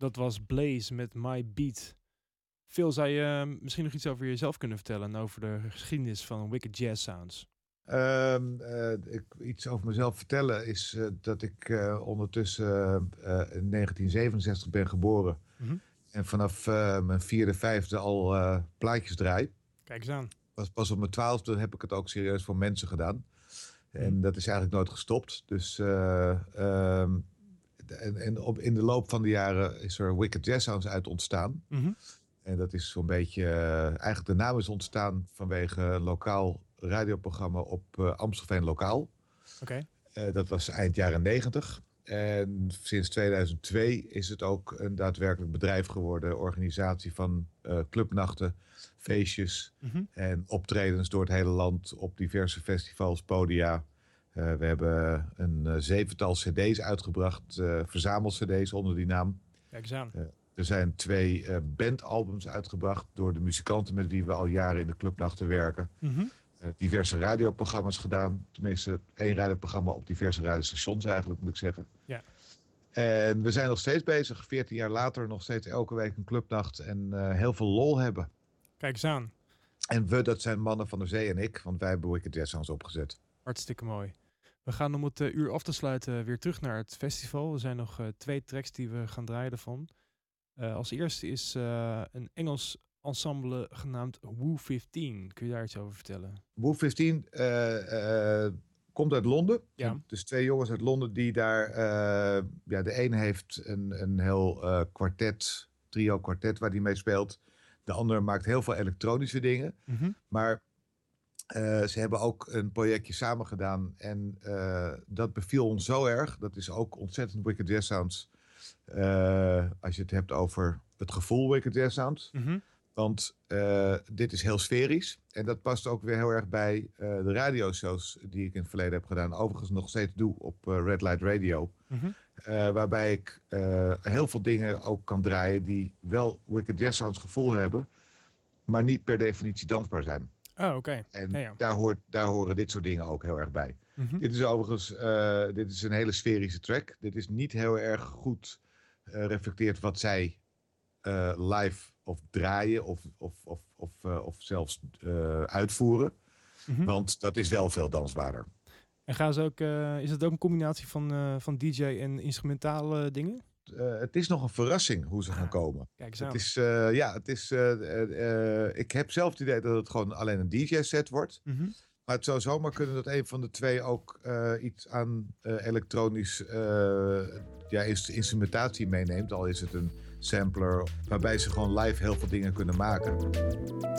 Dat was Blaze met My Beat. Phil, zou je misschien nog iets over jezelf kunnen vertellen... en over de geschiedenis van Wicked Jazz Sounds? Iets over mezelf vertellen is dat ik ondertussen in 1967 ben geboren. Mm-hmm. En vanaf mijn 4e, 5e al plaatjes draai. Kijk eens aan. Pas op mijn 12e heb ik het ook serieus voor mensen gedaan. En dat is eigenlijk nooit gestopt. Dus in de loop van de jaren is er Wicked Jazz Sounds uit ontstaan. Mm-hmm. En dat is zo'n beetje... eigenlijk de naam is ontstaan vanwege een lokaal radioprogramma op Amstelveen Lokaal. Okay. Dat was eind jaren 90. En sinds 2002 is het ook een daadwerkelijk bedrijf geworden. Organisatie van clubnachten, feestjes en optredens door het hele land op diverse festivals, podia. We hebben een 7-tal cd's uitgebracht, verzamel-cd's onder die naam. Kijk eens aan. Er zijn 2 bandalbums uitgebracht door de muzikanten met wie we al jaren in de clubnachten werken. Mm-hmm. Diverse radioprogramma's gedaan. Tenminste, 1 radioprogramma op diverse radiostations eigenlijk, moet ik zeggen. Ja. En we zijn nog steeds bezig, 14 jaar later, nog steeds elke week een clubnacht en heel veel lol hebben. Kijk eens aan. En we, dat zijn Mannen van de Zee en ik, want wij hebben Wicked Jazz Sounds opgezet. Hartstikke mooi. We gaan om het uur af te sluiten weer terug naar het festival. Er zijn nog 2 tracks die we gaan draaien ervan. Als eerste is een Engels ensemble genaamd Woo 15. Kun je daar iets over vertellen? Woo 15 komt uit Londen. Ja. Dus 2 jongens uit Londen die daar... de ene heeft een heel trio kwartet waar die mee speelt. De andere maakt heel veel elektronische dingen. Mm-hmm. Maar ze hebben ook een projectje samen gedaan. En dat beviel ons zo erg. Dat is ook ontzettend Wicked Jazz Sounds. Als je het hebt over het gevoel Wicked Jazz Sounds. Mm-hmm. Want dit is heel sferisch. En dat past ook weer heel erg bij de radioshows die ik in het verleden heb gedaan. Overigens nog steeds doe op Red Light Radio. Mm-hmm. Waarbij ik heel veel dingen ook kan draaien die wel Wicked Jazz Sounds gevoel hebben. Maar niet per definitie dansbaar zijn. Oh, oké. En ja. daar horen dit soort dingen ook heel erg bij. Mm-hmm. Dit is overigens dit is een hele sferische track. Dit is niet heel erg goed reflecteert wat zij live of draaien of zelfs uitvoeren. Mm-hmm. Want dat is wel veel dansbaarder. En gaan ze ook, is het ook een combinatie van DJ en instrumentale dingen? Het is nog een verrassing hoe ze gaan komen. Kijk eens aan. Het is, ik heb zelf het idee dat het gewoon alleen een DJ-set wordt. Mm-hmm. Maar het zou zomaar kunnen dat een van de 2 ook iets aan elektronisch instrumentatie meeneemt. Al is het een sampler waarbij ze gewoon live heel veel dingen kunnen maken.